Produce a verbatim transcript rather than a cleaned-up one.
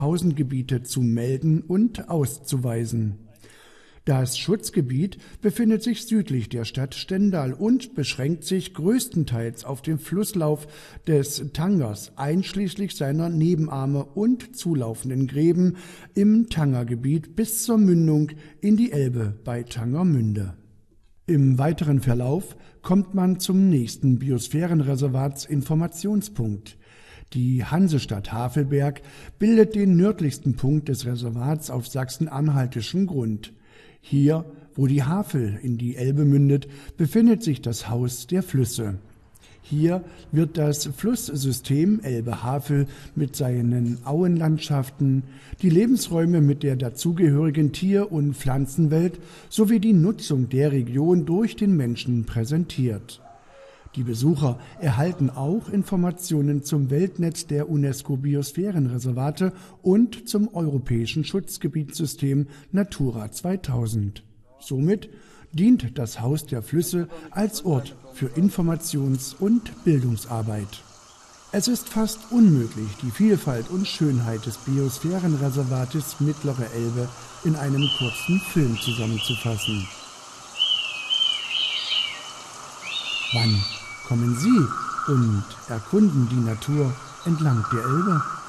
Außengebiete zu melden und auszuweisen. Das Schutzgebiet befindet sich südlich der Stadt Stendal und beschränkt sich größtenteils auf den Flusslauf des Tangers, einschließlich seiner Nebenarme und zulaufenden Gräben im Tangergebiet bis zur Mündung in die Elbe bei Tangermünde. Im weiteren Verlauf kommt man zum nächsten Biosphärenreservatsinformationspunkt. Die Hansestadt Havelberg bildet den nördlichsten Punkt des Reservats auf sachsen-anhaltischem Grund. Hier, wo die Havel in die Elbe mündet, befindet sich das Haus der Flüsse. Hier wird das Flusssystem Elbe-Havel mit seinen Auenlandschaften, die Lebensräume mit der dazugehörigen Tier- und Pflanzenwelt sowie die Nutzung der Region durch den Menschen präsentiert. Die Besucher erhalten auch Informationen zum Weltnetz der UNESCO-Biosphärenreservate und zum europäischen Schutzgebietssystem Natura zweitausend. Somit dient das Haus der Flüsse als Ort für Informations- und Bildungsarbeit. Es ist fast unmöglich, die Vielfalt und Schönheit des Biosphärenreservates Mittlere Elbe in einem kurzen Film zusammenzufassen. Wann kommen Sie und erkunden die Natur entlang der Elbe?